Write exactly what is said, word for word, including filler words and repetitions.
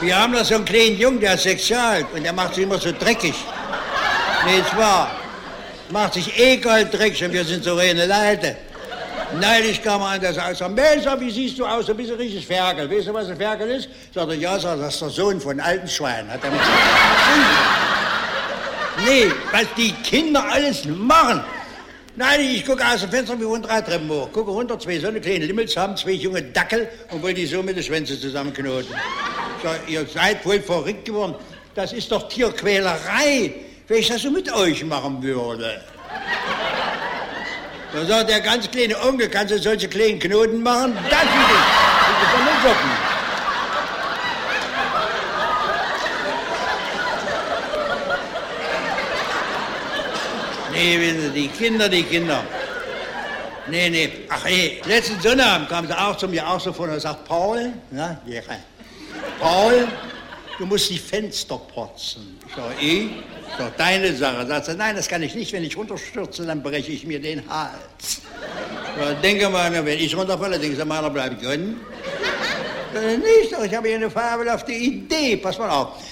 Wir haben da so einen kleinen Jungen, der ist sechs Jahre alt und der macht sich immer so dreckig. Nee, zwar, macht sich egal dreckig und wir sind so reine Leute. Neulich kam einer, der sagt, Mensch, wie siehst du aus, du bist ein richtiges Ferkel. Weißt du, was ein Ferkel ist? Sagt er, ja, sagt, das ist der Sohn von alten Schwein. Hat er mir gesagt. Nee, was die Kinder alles machen. Nein, ich gucke aus dem Fenster, wir wohnen drei Treppen hoch. Gucke runter, zwei so eine kleine Limmels haben, zwei junge Dackel und wollen die so mit den Schwänzen zusammenknoten. Sag, ihr seid wohl verrückt geworden. Das ist doch Tierquälerei, wenn ich das so mit euch machen würde. Da sagt der ganz kleine Onkel, kannst du solche kleinen Knoten machen? Das ist es. Das ist von den Socken. Nee, wissen Sie, die Kinder, die Kinder. Nee, nee. Ach nee, letzten Sonnabend kam sie auch zu mir auch so vor und sagt, Paul, na, ja, Paul, du musst die Fenster putzen. Ich sag, ich? Das ist doch deine Sache. Sagt sie, nein, das kann ich nicht. Wenn ich runterstürze, dann breche ich mir den Hals. Ja, denke mal, wenn ich runterfalle, denke ich, meiner bleibt drin. Nicht, doch, ich habe hier eine fabelhafte Idee. Pass mal auf.